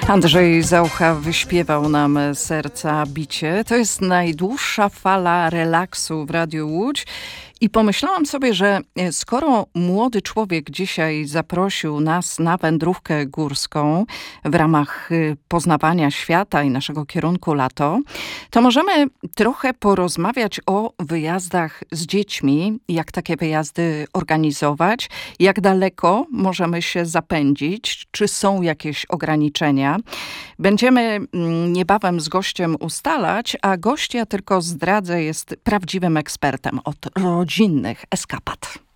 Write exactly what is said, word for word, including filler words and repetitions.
Andrzej Zaucha wyśpiewał nam Serca bicie. To jest najdłuższa fala relaksu w Radiu Łódź. I pomyślałam sobie, że skoro młody człowiek dzisiaj zaprosił nas na wędrówkę górską w ramach poznawania świata i naszego kierunku lato, to możemy trochę porozmawiać o wyjazdach z dziećmi, jak takie wyjazdy organizować, jak daleko możemy się zapędzić, czy są jakieś ograniczenia. Będziemy niebawem z gościem ustalać, a gość, ja tylko zdradzę, jest prawdziwym ekspertem od rodzinnych eskapat.